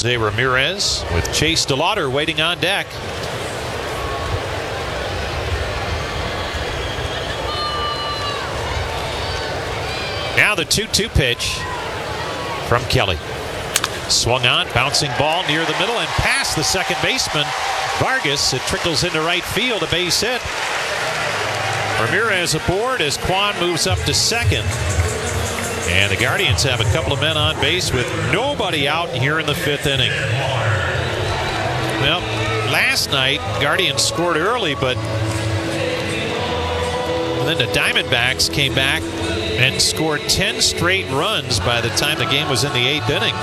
Jose Ramirez with Chase DeLauder waiting on deck. Now the 2-2 pitch from Kelly. Swung on, bouncing ball near the middle and past the second baseman, Vargas. It trickles into right field, a base hit. Ramirez aboard as Kwan moves up to second. And the Guardians have a couple of men on base with nobody out here in the fifth inning. Well, last night, Guardians scored early, but then the Diamondbacks came back and scored 10 straight runs by the time the game was in the eighth inning.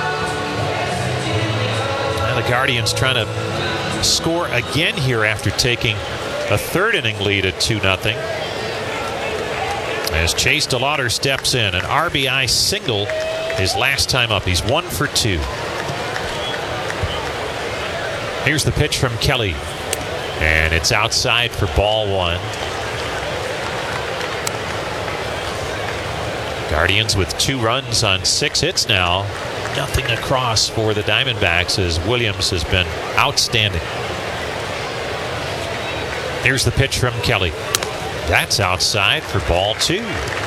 Now the Guardians trying to score again here after taking a third inning lead at 2-0. As Chase DeLauder steps in, an RBI single his last time up. He's 1 for 2. Here's the pitch from Kelly, and it's outside for ball 1. Guardians with 2 runs on 6 hits now. Nothing across for the Diamondbacks as Williams has been outstanding. Here's the pitch from Kelly. That's outside for ball 2.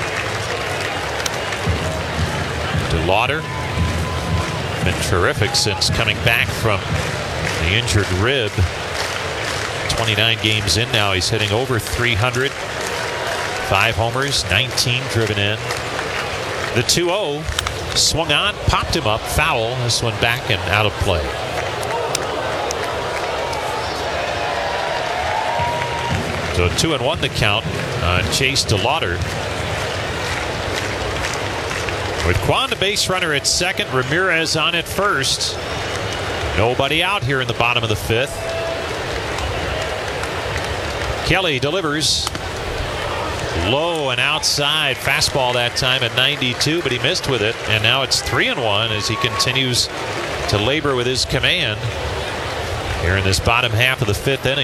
DeLauder been terrific since coming back from the injured rib. 29 games in now. He's hitting over 300. 5 homers, 19 driven in. The 2-0 swung on, popped him up, foul. This one back and out of play. So 2-1 the count on Chase DeLauder. With Kwan the base runner at second, Ramirez on at first. Nobody out here in the bottom of the fifth. Kelly delivers. Low and outside fastball that time at 92, but he missed with it, and now it's 3-1 as he continues to labor with his command here in this bottom half of the fifth inning.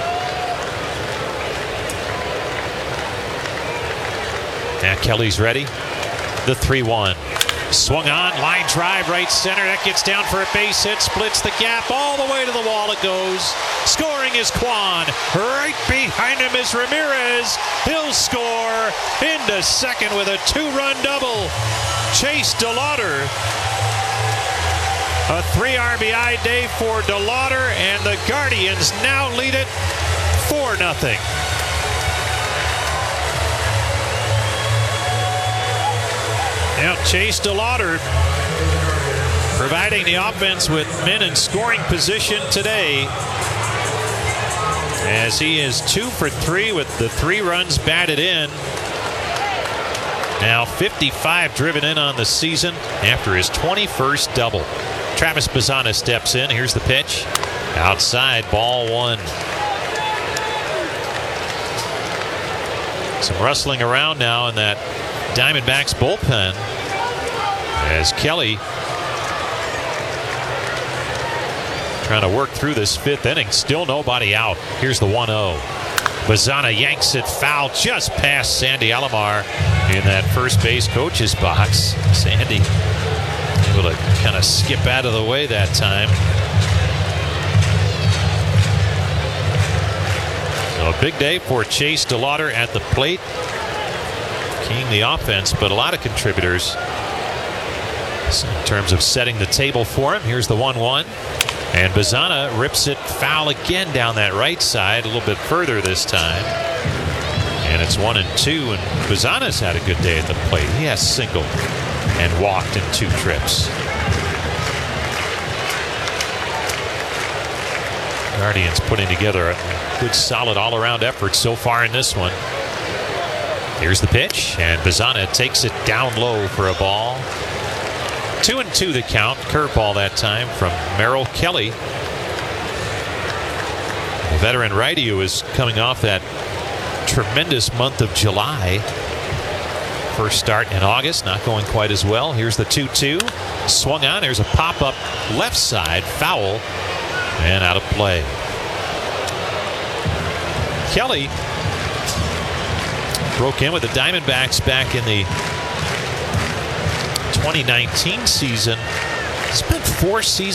Now Kelly's ready. The 3-1. Swung on, line drive, right center. That gets down for a base hit, splits the gap. All the way to the wall it goes. Scoring is Kwan. Right behind him is Ramirez. He'll score into second with a 2-run double. Chase DeLauder. A 3 RBI day for DeLauder, and the Guardians now lead it 4-0. Now Chase DeLauder providing the offense with men in scoring position today, as he is 2 for 3 with the 3 runs batted in. Now 55 driven in on the season after his 21st double. Travis Bazzana steps in. Here's the pitch. Outside, ball 1. Some rustling around now in that Diamondbacks bullpen as Kelly trying to work through this fifth inning. Still nobody out. Here's the 1-0. Bazzana yanks it foul just past Sandy Alomar in that first base coach's box. Sandy able to kind of skip out of the way that time. So a big day for Chase DeLauder at the plate, keying the offense, but a lot of contributors in terms of setting the table for him. Here's the 1-1, and Bazzana rips it foul again down that right side, a little bit further this time, and it's 1-2. And Bazzana's had a good day at the plate. He has singled and walked in 2 trips. Guardians putting together a good, solid all-around effort so far in this one. Here's the pitch, and Bazzana takes it down low for a ball. 2-2 the count. Curveball that time from Merrill Kelly. The veteran righty who is coming off that tremendous month of July. First start in August, not going quite as well. Here's the 2-2. Swung on. There's a pop-up left side, foul, and out of play. Kelly broke in with the Diamondbacks back in the 2019 season. Spent 4 seasons